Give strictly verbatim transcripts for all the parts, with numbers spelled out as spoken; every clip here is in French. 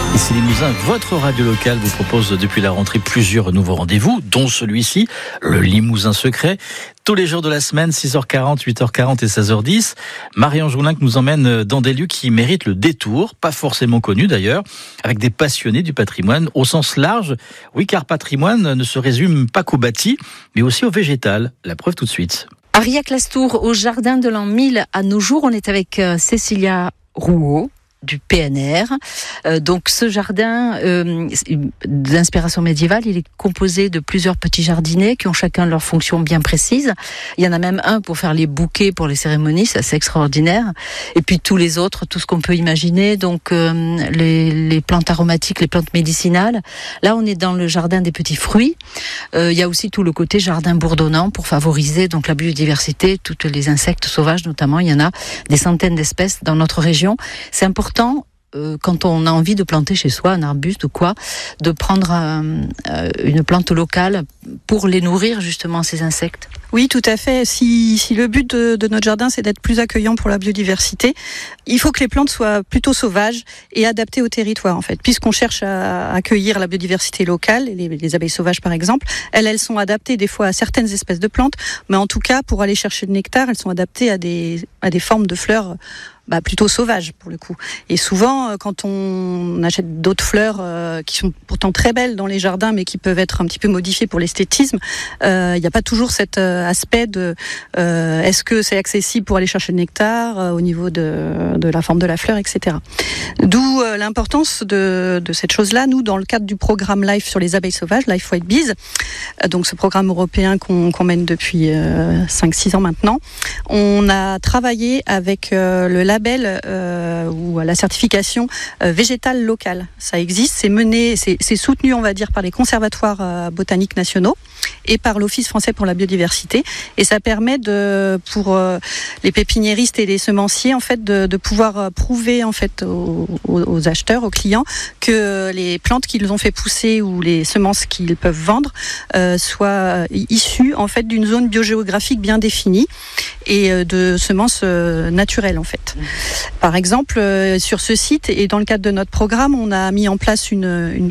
Ici Limousin, votre radio locale vous propose depuis la rentrée plusieurs nouveaux rendez-vous, dont celui-ci, le Limousin secret. Tous les jours de la semaine, six heures quarante, huit heures quarante et seize heures dix. Marie-Ange Joulin nous emmène dans des lieux qui méritent le détour, pas forcément connus d'ailleurs, avec des passionnés du patrimoine au sens large. Oui, car patrimoine ne se résume pas qu'au bâti, mais aussi au végétal. La preuve tout de suite. Arillac-Lastour, au jardin de l'an mille, à nos jours, on est avec Cécilia Rouault du P N R. Euh, donc ce jardin euh, d'inspiration médiévale, il est composé de plusieurs petits jardinets qui ont chacun leur fonction bien précise. Il y en a même un pour faire les bouquets pour les cérémonies, ça c'est extraordinaire. Et puis tous les autres, tout ce qu'on peut imaginer, donc euh, les, les plantes aromatiques, les plantes médicinales. Là on est dans le jardin des petits fruits. Euh, il y a aussi tout le côté jardin bourdonnant pour favoriser donc la biodiversité, toutes les insectes sauvages notamment. Il y en a des centaines d'espèces dans notre région. C'est important Pourtant, euh, quand on a envie de planter chez soi un arbuste ou quoi, de prendre euh, euh, une plante locale pour les nourrir justement ces insectes. Oui, tout à fait. Si, si le but de, de notre jardin, c'est d'être plus accueillant pour la biodiversité, il faut que les plantes soient plutôt sauvages et adaptées au territoire, en fait. Puisqu'on cherche à accueillir la biodiversité locale, les, les abeilles sauvages par exemple, elles, elles sont adaptées des fois à certaines espèces de plantes, mais en tout cas, pour aller chercher le nectar, elles sont adaptées à des, à des formes de fleurs bah, plutôt sauvages pour le coup. Et souvent, quand on achète d'autres fleurs euh, qui sont pourtant très belles dans les jardins, mais qui peuvent être un petit peu modifiées pour l'esthétisme, il euh, n'y a pas toujours cet euh, aspect de euh, est-ce que c'est accessible pour aller chercher le nectar euh, au niveau de, de la forme de la fleur, et cetera. D'où euh, l'importance de, de cette chose-là. Nous, dans le cadre du programme LIFE sur les abeilles sauvages, LIFE White Bees, euh, donc ce programme européen qu'on, qu'on mène depuis euh, cinq six ans maintenant, on a travaillé avec euh, le label euh, ou la certification euh, végétale locale. Ça existe, c'est mené, c'est, c'est soutenu, on va dire, par les conservatoires euh, botaniques nationaux et par l'Office français pour la biodiversité. Et ça permet de, pour euh, les pépiniéristes et les semenciers, en fait, de, de pouvoir euh, prouver en fait aux, aux acheteurs, aux clients, que les plantes qu'ils ont fait pousser ou les semences qu'ils peuvent vendre euh, soient issues en fait d'une zone biogéographique bien définie et euh, de semences euh, naturelles en fait. Par exemple, euh, sur ce site et dans le cadre de notre programme, on a mis en place une, une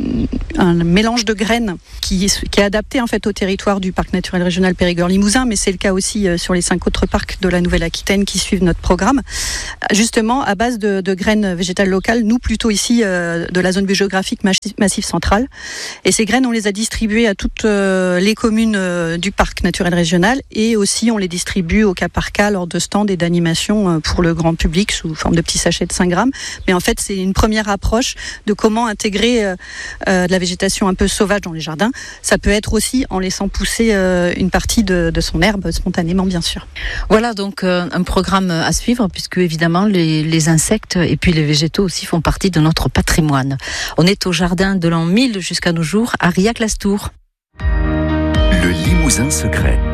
un mélange de graines qui est, qui est adapté en fait au territoire du parc naturel régional Périgord-Limousin, mais c'est le cas aussi euh, sur les cinq autres parcs de la Nouvelle-Aquitaine qui suivent notre programme, justement à base de, de graines végétales locales, nous plutôt ici euh, de la zone biogéographique Massif central. Et ces graines, on les a distribuées à toutes euh, les communes euh, du parc naturel régional et aussi on les distribue au cas par cas lors de stands et d'animations euh, pour le grand public sous forme de petits sachets de cinq grammes. Mais en fait, c'est une première approche de comment intégrer euh, Euh, de la végétation un peu sauvage dans les jardins. Ça peut être aussi en laissant pousser euh, une partie de, de son herbe spontanément, bien sûr. Voilà donc euh, un programme à suivre puisque évidemment les, les insectes et puis les végétaux aussi font partie de notre patrimoine. On est au jardin de l'an mille jusqu'à nos jours à Arillac-Lastour. Le Limousin secret.